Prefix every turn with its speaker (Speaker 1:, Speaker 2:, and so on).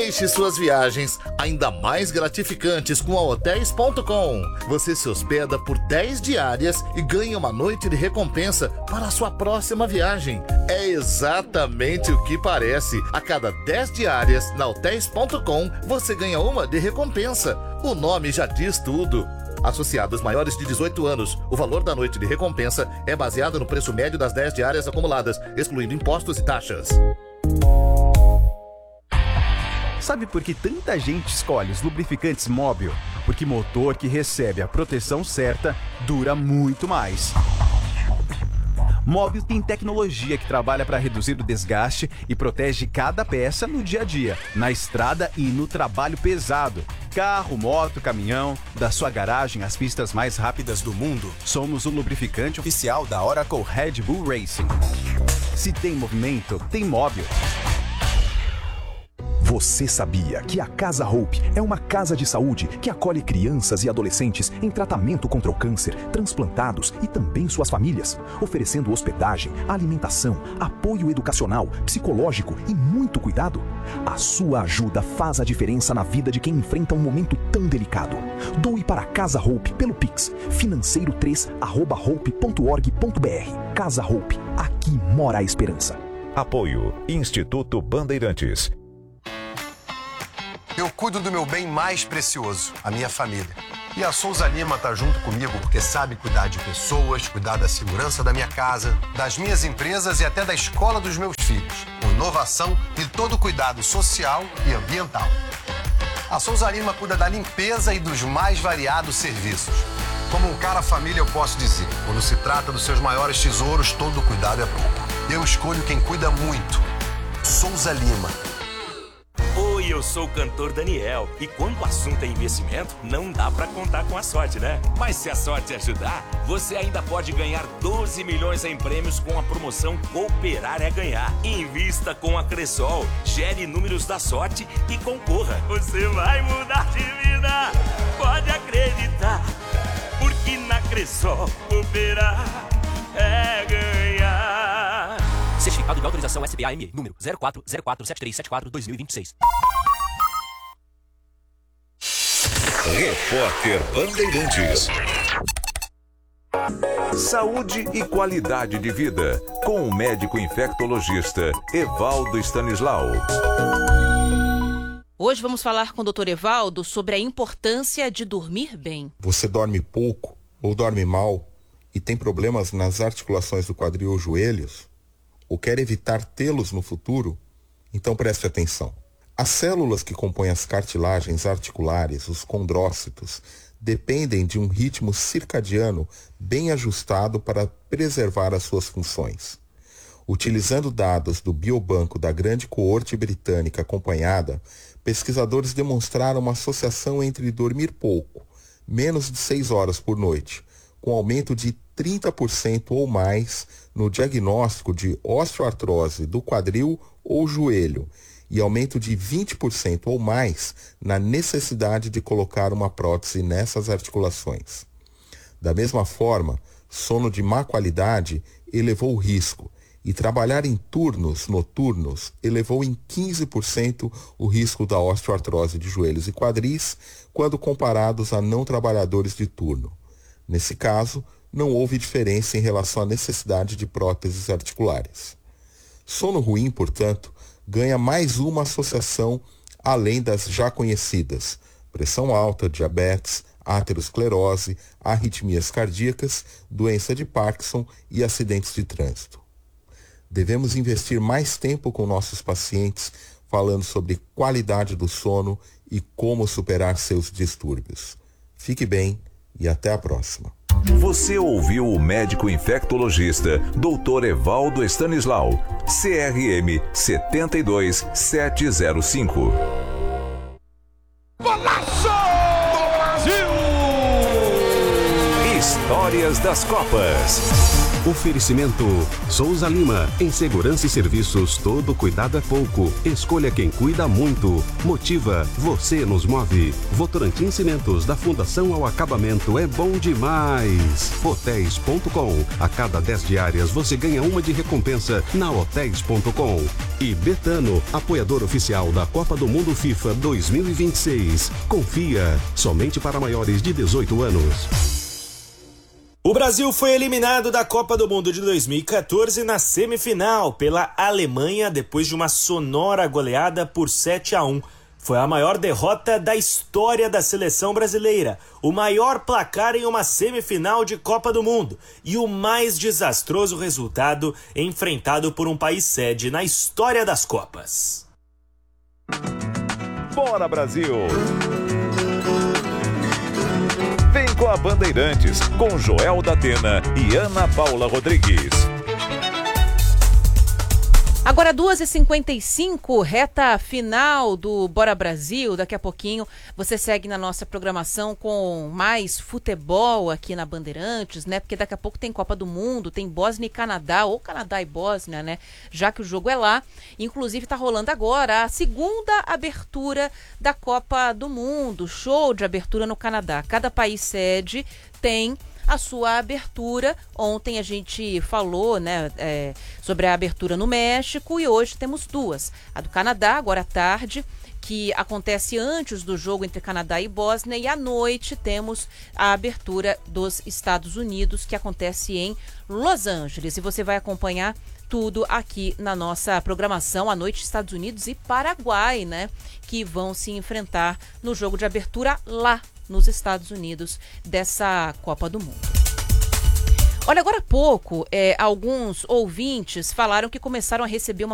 Speaker 1: Deixe suas viagens ainda mais gratificantes com a Hotels.com. Você se hospeda por 10 diárias e ganha uma noite de recompensa para a sua próxima viagem. É exatamente o que parece. A cada 10 diárias na Hotels.com, você ganha uma de recompensa. O nome já diz tudo. Associados maiores de 18 anos, o valor da noite de recompensa é baseado no preço médio das 10 diárias acumuladas, excluindo impostos e taxas.
Speaker 2: Sabe por que tanta gente escolhe os lubrificantes Móbil? Porque motor que recebe a proteção certa dura muito mais. Móbil tem tecnologia que trabalha para reduzir o desgaste e protege cada peça no dia a dia, na estrada e no trabalho pesado. Carro, moto, caminhão, da sua garagem às pistas mais rápidas do mundo, somos o lubrificante oficial da Oracle Red Bull Racing. Se tem movimento, tem Móbil.
Speaker 3: Você sabia que a Casa Hope é uma casa de saúde que acolhe crianças e adolescentes em tratamento contra o câncer, transplantados e também suas famílias, oferecendo hospedagem, alimentação, apoio educacional, psicológico e muito cuidado? A sua ajuda faz a diferença na vida de quem enfrenta um momento tão delicado. Doe para a Casa Hope pelo Pix, financeiro3@hope.org.br. Casa Hope, aqui mora a esperança.
Speaker 4: Apoio Instituto Bandeirantes.
Speaker 5: Eu cuido do meu bem mais precioso, a minha família. E a Souza Lima tá junto comigo porque sabe cuidar de pessoas, cuidar da segurança da minha casa, das minhas empresas e até da escola dos meus filhos, com inovação e todo cuidado social e ambiental. A Souza Lima cuida da limpeza e dos mais variados serviços. Como um cara família, eu posso dizer, quando se trata dos seus maiores tesouros, todo cuidado é pouco. Eu escolho quem cuida muito. Souza Lima.
Speaker 6: Oi, eu sou o cantor Daniel. E quando o assunto é investimento, não dá pra contar com a sorte, né? Mas se a sorte ajudar, você ainda pode ganhar 12 milhões em prêmios com a promoção Cooperar é Ganhar. Invista com a Cressol, gere números da sorte e concorra. Você vai mudar de vida, pode acreditar. Porque na Cressol, cooperar é ganhar. Certificado de autorização SBAME, número 04047374-2026.
Speaker 4: Repórter Bandeirantes. Saúde e qualidade de vida, com o médico infectologista Evaldo Stanislau.
Speaker 7: Hoje vamos falar com o Dr. Evaldo sobre a importância de dormir bem.
Speaker 8: Você dorme pouco ou dorme mal e tem problemas nas articulações do quadril ou joelhos? Ou quer evitar tê-los no futuro? Então preste atenção. As células que compõem as cartilagens articulares, os condrócitos, dependem de um ritmo circadiano bem ajustado para preservar as suas funções. Utilizando dados do Biobanco da Grande Coorte Britânica Acompanhada, pesquisadores demonstraram uma associação entre dormir pouco, menos de 6 horas por noite, com aumento de 30% ou mais no diagnóstico de osteoartrose do quadril ou joelho e aumento de 20% ou mais na necessidade de colocar uma prótese nessas articulações. Da mesma forma, sono de má qualidade elevou o risco e trabalhar em turnos noturnos elevou em 15% o risco da osteoartrose de joelhos e quadris quando comparados a não trabalhadores de turno. Nesse caso, não houve diferença em relação à necessidade de próteses articulares. Sono ruim, portanto, ganha mais uma associação além das já conhecidas: pressão alta, diabetes, aterosclerose, arritmias cardíacas, doença de Parkinson e acidentes de trânsito. Devemos investir mais tempo com nossos pacientes falando sobre qualidade do sono e como superar seus distúrbios. Fique bem e até a próxima.
Speaker 4: Você ouviu o médico infectologista Dr. Evaldo Stanislau, CRM 72705.
Speaker 9: Golaço do Brasil!
Speaker 4: História diárias das Copas.
Speaker 9: Oferecimento Souza Lima. Em segurança e serviços, todo cuidado é pouco. Escolha quem cuida muito. Motiva, você nos move. Votorantim Cimentos, da fundação ao acabamento, é bom demais. Hotéis.com. A cada 10 diárias você ganha uma de recompensa na Hotéis.com. E Betano, apoiador oficial da Copa do Mundo FIFA 2026. Confia, somente para maiores de 18 anos.
Speaker 10: O Brasil foi eliminado da Copa do Mundo de 2014 na semifinal pela Alemanha depois de uma sonora goleada por 7-1. Foi a maior derrota da história da seleção brasileira, o maior placar em uma semifinal de Copa do Mundo e o mais desastroso resultado enfrentado por um país sede na história das Copas.
Speaker 4: Bora, Brasil! Vem com a Bandeirantes, com Joel da Atena e Ana Paula Rodrigues.
Speaker 7: Agora 2h55, reta final do Bora Brasil. Daqui a pouquinho você segue na nossa programação com mais futebol aqui na Bandeirantes, né? Porque daqui a pouco tem Copa do Mundo, tem Bósnia e Canadá, ou Canadá e Bósnia, né? Já que o jogo é lá. Inclusive tá rolando agora a segunda abertura da Copa do Mundo, show de abertura no Canadá. Cada país sede tem a sua abertura. Ontem a gente falou, né, sobre a abertura no México e hoje temos duas. A do Canadá, agora à tarde, que acontece antes do jogo entre Canadá e Bósnia, e à noite temos a abertura dos Estados Unidos, que acontece em Los Angeles. E você vai acompanhar tudo aqui na nossa programação. À noite, Estados Unidos e Paraguai, né, que vão se enfrentar no jogo de abertura lá nos Estados Unidos dessa Copa do Mundo. Olha, agora há pouco, alguns ouvintes falaram que começaram a receber uma